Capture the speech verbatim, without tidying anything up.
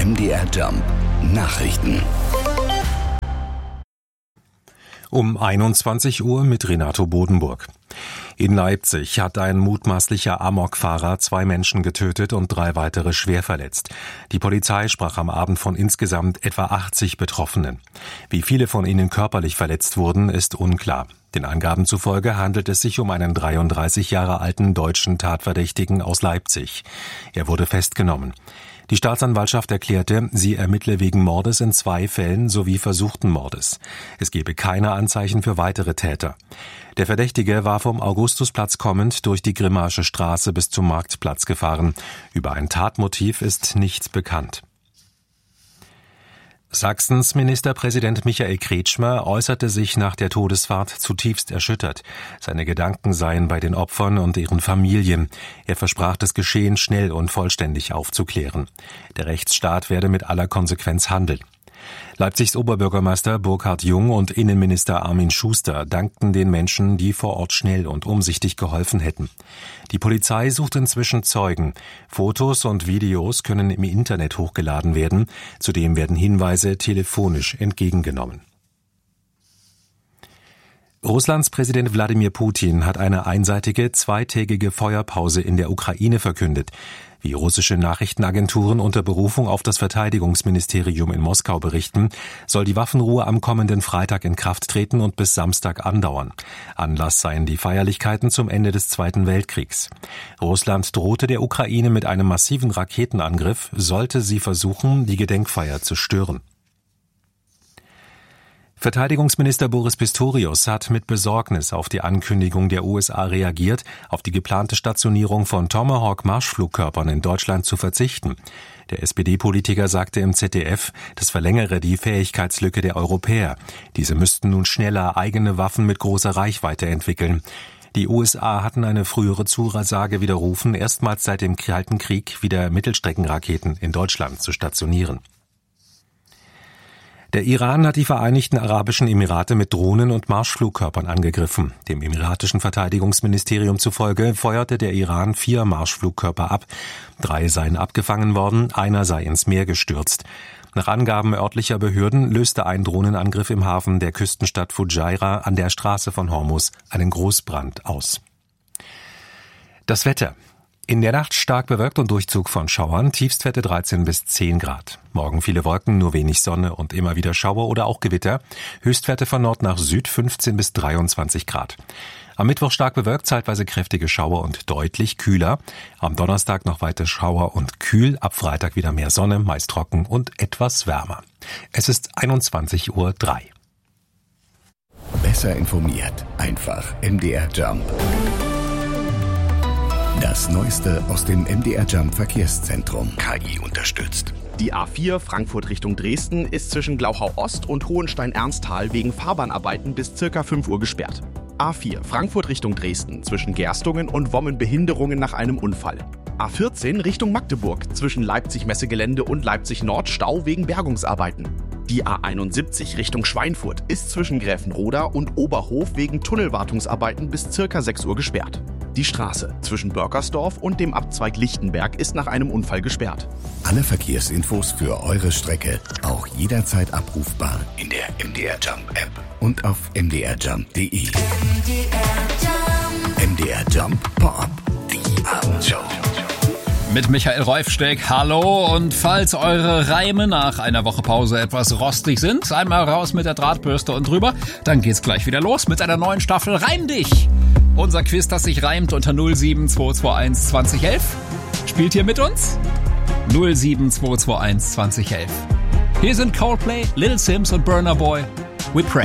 M D R Jump Nachrichten. Um einundzwanzig Uhr mit Renato Bodenburg. In Leipzig hat ein mutmaßlicher Amokfahrer zwei Menschen getötet und drei weitere schwer verletzt. Die Polizei sprach am Abend von insgesamt etwa achtzig Betroffenen. Wie viele von ihnen körperlich verletzt wurden, ist unklar. Den Angaben zufolge handelt es sich um einen dreiunddreißig Jahre alten deutschen Tatverdächtigen aus Leipzig. Er wurde festgenommen. Die Staatsanwaltschaft erklärte, sie ermittle wegen Mordes in zwei Fällen sowie versuchten Mordes. Es gebe keine Anzeichen für weitere Täter. Der Verdächtige war vom Augustusplatz kommend durch die Grimmarsche Straße bis zum Marktplatz gefahren. Über ein Tatmotiv ist nichts bekannt. Sachsens Ministerpräsident Michael Kretschmer äußerte sich nach der Todesfahrt zutiefst erschüttert. Seine Gedanken seien bei den Opfern und ihren Familien. Er versprach, das Geschehen schnell und vollständig aufzuklären. Der Rechtsstaat werde mit aller Konsequenz handeln. Leipzigs Oberbürgermeister Burkhard Jung und Innenminister Armin Schuster dankten den Menschen, die vor Ort schnell und umsichtig geholfen hätten. Die Polizei sucht inzwischen Zeugen. Fotos und Videos können im Internet hochgeladen werden. Zudem werden Hinweise telefonisch entgegengenommen. Russlands Präsident Wladimir Putin hat eine einseitige zweitägige Feuerpause in der Ukraine verkündet. Wie russische Nachrichtenagenturen unter Berufung auf das Verteidigungsministerium in Moskau berichten, soll die Waffenruhe am kommenden Freitag in Kraft treten und bis Samstag andauern. Anlass seien die Feierlichkeiten zum Ende des Zweiten Weltkriegs. Russland drohte der Ukraine mit einem massiven Raketenangriff, sollte sie versuchen, die Gedenkfeier zu stören. Verteidigungsminister Boris Pistorius hat mit Besorgnis auf die Ankündigung der U S A reagiert, auf die geplante Stationierung von Tomahawk-Marschflugkörpern in Deutschland zu verzichten. Der S P D-Politiker sagte im Z D F, das verlängere die Fähigkeitslücke der Europäer. Diese müssten nun schneller eigene Waffen mit großer Reichweite entwickeln. Die U S A hatten eine frühere Zusage widerrufen, erstmals seit dem Kalten Krieg wieder Mittelstreckenraketen in Deutschland zu stationieren. Der Iran hat die Vereinigten Arabischen Emirate mit Drohnen und Marschflugkörpern angegriffen. Dem emiratischen Verteidigungsministerium zufolge feuerte der Iran vier Marschflugkörper ab. Drei seien abgefangen worden, einer sei ins Meer gestürzt. Nach Angaben örtlicher Behörden löste ein Drohnenangriff im Hafen der Küstenstadt Fujairah an der Straße von Hormuz einen Großbrand aus. Das Wetter. In der Nacht stark bewölkt und Durchzug von Schauern, Tiefstwerte dreizehn bis zehn Grad. Morgen viele Wolken, nur wenig Sonne und immer wieder Schauer oder auch Gewitter. Höchstwerte von Nord nach Süd fünfzehn bis dreiundzwanzig Grad. Am Mittwoch stark bewölkt, zeitweise kräftige Schauer und deutlich kühler. Am Donnerstag noch weiter Schauer und kühl, ab Freitag wieder mehr Sonne, meist trocken und etwas wärmer. Es ist einundzwanzig Uhr drei. Besser informiert, einfach M D R Jump. Das Neueste aus dem M D R Jump Verkehrszentrum. K I unterstützt. Die A vier Frankfurt Richtung Dresden ist zwischen Glauchau Ost und Hohenstein-Ernsthal wegen Fahrbahnarbeiten bis circa fünf Uhr gesperrt. A vier Frankfurt Richtung Dresden zwischen Gerstungen und Wommen Behinderungen nach einem Unfall. A vierzehn Richtung Magdeburg zwischen Leipzig-Messegelände und Leipzig-Nord Stau wegen Bergungsarbeiten. Die A einundsiebzig Richtung Schweinfurt ist zwischen Gräfenroda und Oberhof wegen Tunnelwartungsarbeiten bis circa sechs Uhr gesperrt. Die Straße zwischen Börkersdorf und dem Abzweig Lichtenberg ist nach einem Unfall gesperrt. Alle Verkehrsinfos für eure Strecke auch jederzeit abrufbar in der M D R Jump App und auf m d r jump punkt d e. M D R Jump Pop-Up, die Abendshow. Mit Michael Reufsteck, hallo, und falls eure Reime nach einer Woche Pause etwas rostig sind, einmal raus mit der Drahtbürste und drüber, dann geht's gleich wieder los mit einer neuen Staffel Reim dich! Unser Quiz, das sich reimt unter null sieben zwei zwei eins zwanzig elf. Spielt ihr mit uns? null sieben zwei zwei eins zwanzig elf. Hier sind Coldplay, Little Sims und Burna Boy. We Pray.